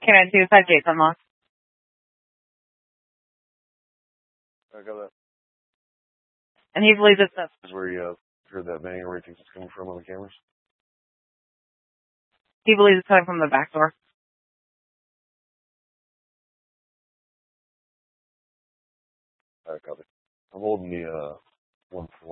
Canine 2, side gates unlocked. I got that. And he believes it's us. This is where you heard that bang, where he thinks it's coming from on the cameras? He believes it's coming from the back door. Alright, copy. I'm holding the 1-4.